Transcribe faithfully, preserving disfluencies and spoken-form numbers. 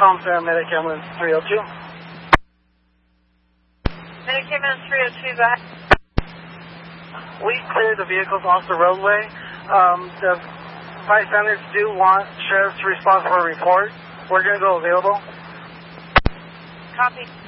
Calm Center, Medic Ambulance three oh two. Medic Ambulance three oh two, go ahead. We cleared the vehicles off the roadway. Um, the bystanders do want sheriffs to respond for a report. We're going to go available. Copy.